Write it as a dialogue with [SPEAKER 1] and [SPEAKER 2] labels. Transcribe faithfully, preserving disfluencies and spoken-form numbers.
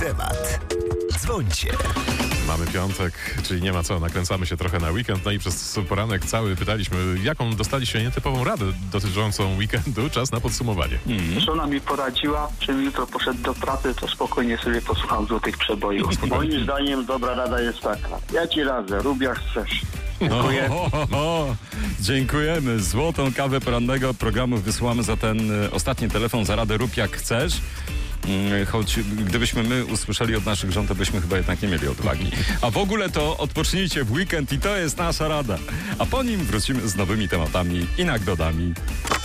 [SPEAKER 1] temat. Dzwońcie.
[SPEAKER 2] Mamy piątek, czyli nie ma co, nakręcamy się trochę na weekend, no i przez poranek cały pytaliśmy, jaką dostaliście nietypową radę dotyczącą weekendu. Czas na podsumowanie.
[SPEAKER 3] Mm.
[SPEAKER 4] Żona mi poradziła, żebym jutro poszedł do pracy, to spokojnie sobie posłucham złotych przebojów.
[SPEAKER 3] Moim zdaniem dobra rada jest taka. Ja ci radzę, rób jak chcesz.
[SPEAKER 5] Dziękuję. O, o, o. Dziękujemy. Złotą kawę porannego programu wysyłamy za ten y, ostatni telefon, za radę rób jak chcesz. Y, choć gdybyśmy my usłyszeli od naszych żon, to byśmy chyba jednak nie mieli odwagi. A w ogóle to odpocznijcie w weekend i to jest nasza rada. A po nim wrócimy z nowymi tematami i nagrodami.